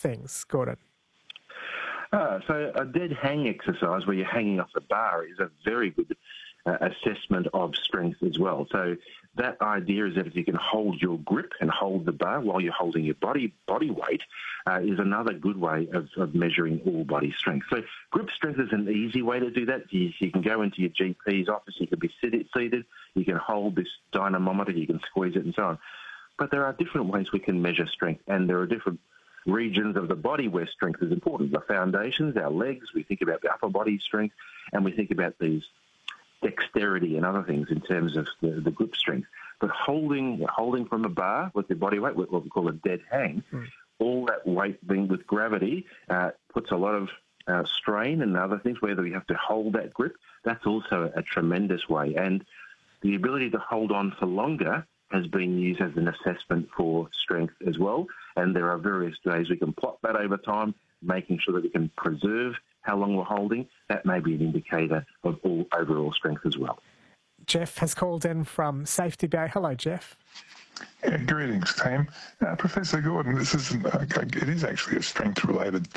things, Gordon? So a dead hang exercise where you're hanging off the bar is a very good assessment of strength as well. So that idea is that if you can hold your grip and hold the bar while you're holding your body weight is another good way of measuring all body strength. So grip strength is an easy way to do that. You can go into your GP's office, you can be seated, you can hold this dynamometer, you can squeeze it and so on. But there are different ways we can measure strength, and there are different regions of the body where strength is important. The foundations, our legs, we think about the upper body strength, and we think about these dexterity and other things in terms of the grip strength. But holding from a bar with your body weight, what we call a dead hang, all that weight being with gravity puts a lot of strain and other things, whether we have to hold that grip. That's also a tremendous way. And the ability to hold on for longer has been used as an assessment for strength as well. And there are various ways we can plot that over time, making sure that we can preserve how long we're holding. That may be an indicator of overall strength as well. Jeff has called in from Safety Bay. Hello, Jeff. Yeah, greetings, team. Professor Gordon, this isn't, it is actually a strength-related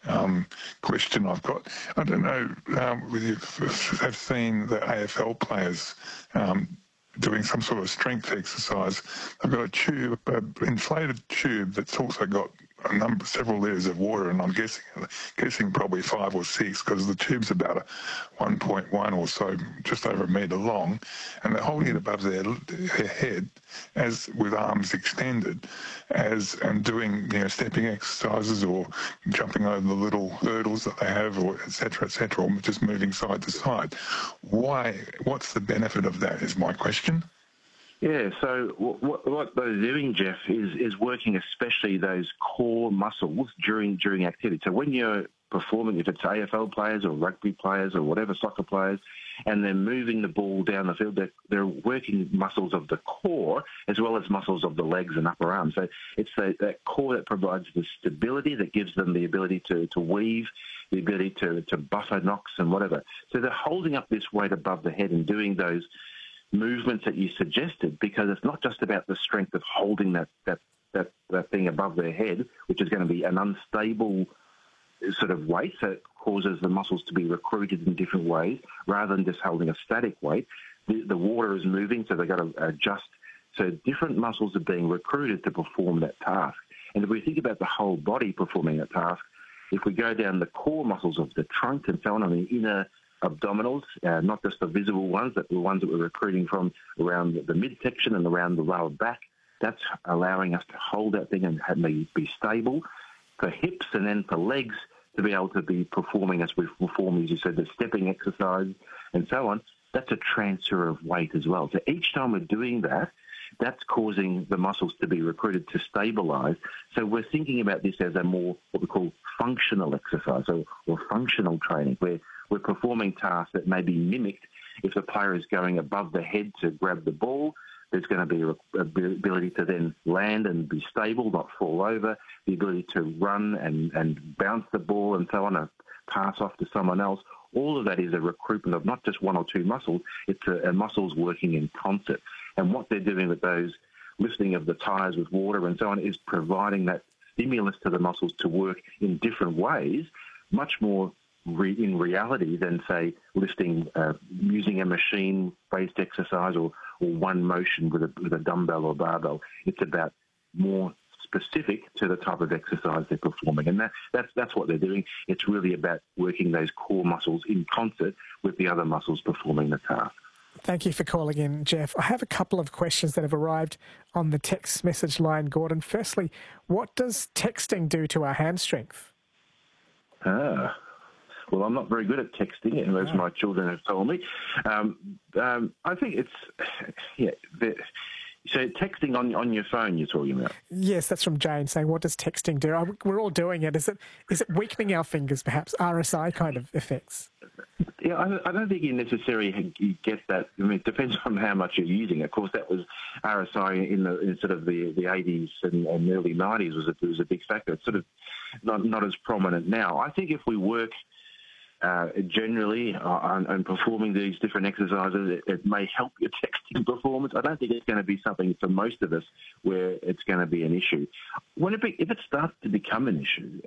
question I've got. I don't know whether you have seen the AFL players doing some sort of strength exercise. I've got a tube, inflated tube that's also got several litres of water, and I'm guessing probably 5 or 6, because the tube's about a 1.1 or so, just over a metre long, and they're holding it above their head, as with arms extended, and doing stepping exercises or jumping over the little hurdles that they have, or et cetera, or just moving side to side. Why? What's the benefit of that? Is my question. Yeah, so what they're doing, Jeff, is working especially those core muscles during activity. So when you're performing, if it's AFL players or rugby players or whatever, soccer players, and they're moving the ball down the field, they're working muscles of the core as well as muscles of the legs and upper arms. So it's that core that provides the stability, that gives them the ability to weave, the ability to buffer knocks and whatever. So they're holding up this weight above the head and doing those movements that you suggested, because it's not just about the strength of holding that thing above their head, which is going to be an unstable sort of weight, so it causes the muscles to be recruited in different ways rather than just holding a static weight. The water is moving, so they've got to adjust. So different muscles are being recruited to perform that task. And if we think about the whole body performing that task, if we go down the core muscles of the trunk and so on the inner abdominals, not just the visible ones, but the ones that we're recruiting from around the midsection and around the lower back, that's allowing us to hold that thing and be stable. For hips and then for legs, to be able to be performing as we perform, as you said, the stepping exercise and so on, that's a transfer of weight as well. So each time we're doing that, that's causing the muscles to be recruited to stabilise. So we're thinking about this as a more what we call functional exercise or functional training, where we're performing tasks that may be mimicked. If the player is going above the head to grab the ball, there's going to be a ability to then land and be stable, not fall over, the ability to run and bounce the ball and so on, and pass off to someone else. All of that is a recruitment of not just one or two muscles, it's muscles working in concert. And what they're doing with those lifting of the tyres with water and so on is providing that stimulus to the muscles to work in different ways, much more in reality than, say, lifting, using a machine-based exercise or one motion with a dumbbell or barbell. It's about more specific to the type of exercise they're performing. And that's what they're doing. It's really about working those core muscles in concert with the other muscles performing the task. Thank you for calling in, Jeff. I have a couple of questions that have arrived on the text message line, Gordon. Firstly, what does texting do to our hand strength? Well, I'm not very good at texting, as my children have told me. I think so texting on your phone you're talking about? Yes, that's from Jane saying, what does texting do? We're all doing it. Is it weakening our fingers, perhaps? RSI kind of effects? Yeah, I don't think you necessarily get that. I mean, it depends on how much you're using. Of course, that was RSI in sort of the 80s and early 90s was a big factor. It's sort of not as prominent now. I think if we work generally on performing these different exercises, it may help your texting performance. I don't think it's going to be something for most of us where it's going to be an issue. If it starts to become an issue,